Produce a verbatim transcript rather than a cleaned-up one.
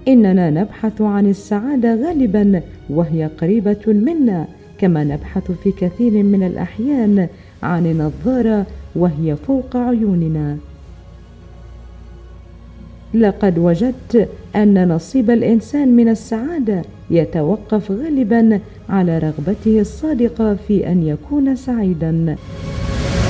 إننا نبحث عن السعادة غالبا وهي قريبة منا، كما نبحث في كثير من الأحيان عن النظارة وهي فوق عيوننا. لقد وجدت أن نصيب الإنسان من السعادة يتوقف غالبا على رغبته الصادقة في أن يكون سعيدا.